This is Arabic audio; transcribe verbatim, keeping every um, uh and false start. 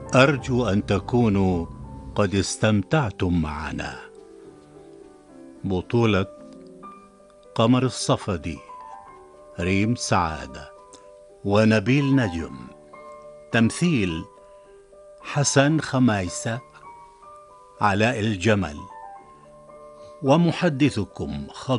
أرجو أن تكونوا قد استمتعتم معنا. بطولة قمر الصفدي، ريم سعادة، ونبيل نجم. تمثيل حسن خمايسة، علاء الجمل. ومحدثكم